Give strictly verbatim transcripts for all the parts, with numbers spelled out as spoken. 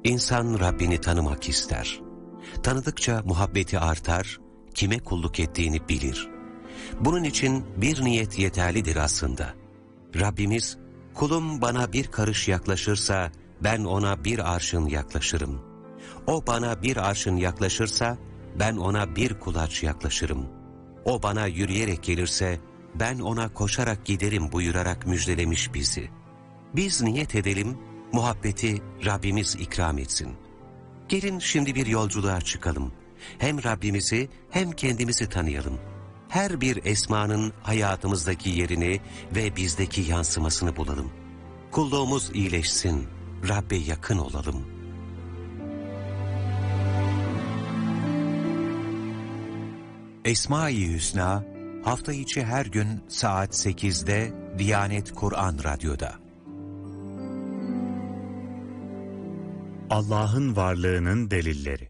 İnsan Rabbini tanımak ister. Tanıdıkça muhabbeti artar, kime kulluk ettiğini bilir. Bunun için bir niyet yeterlidir aslında. Rabbimiz, kulum bana bir karış yaklaşırsa ben ona bir arşın yaklaşırım. O bana bir arşın yaklaşırsa ben ona bir kulaç yaklaşırım. O bana yürüyerek gelirse ben ona koşarak giderim buyurarak müjdelemiş bizi. Biz niyet edelim, muhabbeti Rabbimiz ikram etsin. Gelin şimdi bir yolculuğa çıkalım. Hem Rabbimizi hem kendimizi tanıyalım. Her bir esmanın hayatımızdaki yerini ve bizdeki yansımasını bulalım. Kulluğumuz iyileşsin, Rabbe yakın olalım. Esma-i Hüsna, hafta içi her gün saat sekizde Diyanet Kur'an Radyo'da. Allah'ın varlığının delilleri.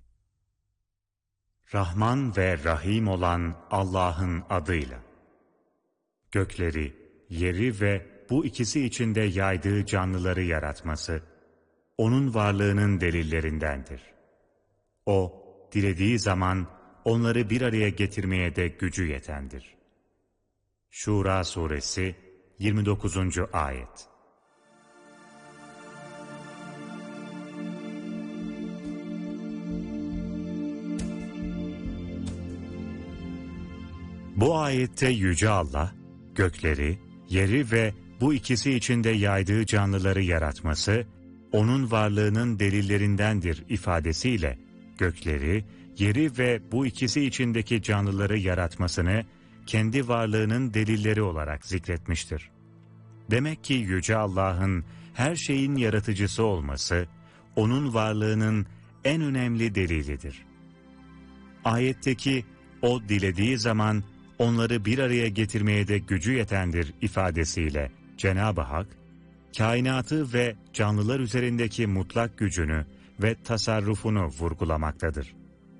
Rahman ve Rahim olan Allah'ın adıyla. Gökleri, yeri ve bu ikisi içinde yaydığı canlıları yaratması, O'nun varlığının delillerindendir. O, dilediği zaman onları bir araya getirmeye de gücü yetendir. Şura Suresi yirmi dokuzuncu Ayet. Bu ayette Yüce Allah, gökleri, yeri ve bu ikisi içinde yaydığı canlıları yaratması, O'nun varlığının delillerindendir ifadesiyle, gökleri, yeri ve bu ikisi içindeki canlıları yaratmasını, kendi varlığının delilleri olarak zikretmiştir. Demek ki Yüce Allah'ın her şeyin yaratıcısı olması, O'nun varlığının en önemli delilidir. Ayetteki, O dilediği zaman, onları bir araya getirmeye de gücü yetendir ifadesiyle Cenab-ı Hak, kainatı ve canlılar üzerindeki mutlak gücünü ve tasarrufunu vurgulamaktadır.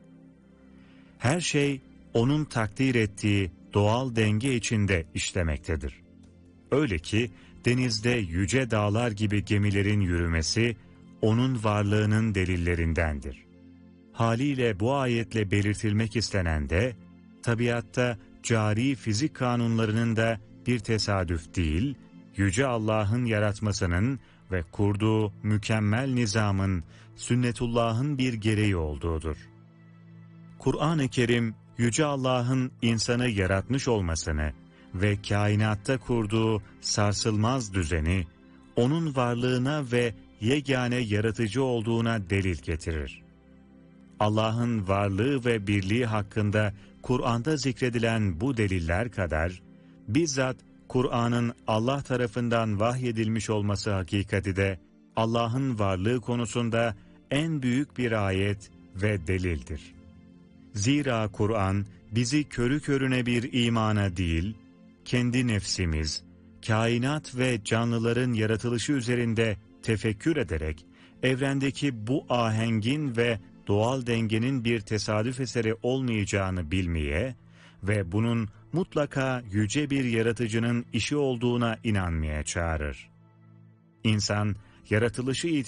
Her şey, O'nun takdir ettiği doğal denge içinde işlemektedir. Öyle ki, denizde yüce dağlar gibi gemilerin yürümesi, O'nun varlığının delillerindendir. Haliyle bu ayetle belirtilmek istenen de, tabiatta cari fizik kanunlarının da bir tesadüf değil, Yüce Allah'ın yaratmasının ve kurduğu mükemmel nizamın, sünnetullah'ın bir gereği olduğudur. Kur'an-ı Kerim, Yüce Allah'ın insanı yaratmış olmasını ve kainatta kurduğu sarsılmaz düzeni, O'nun varlığına ve yegane yaratıcı olduğuna delil getirir. Allah'ın varlığı ve birliği hakkında Kur'an'da zikredilen bu deliller kadar, bizzat Kur'an'ın Allah tarafından vahyedilmiş olması hakikati de Allah'ın varlığı konusunda en büyük bir ayet ve delildir. Zira Kur'an bizi körü körüne bir imana değil, kendi nefsimiz, kainat ve canlıların yaratılışı üzerinde tefekkür ederek, evrendeki bu ahengin ve doğal dengenin bir tesadüf eseri olmayacağını bilmeye ve bunun mutlaka yüce bir yaratıcının işi olduğuna inanmaya çağırır. İnsan, yaratılışı itibariyle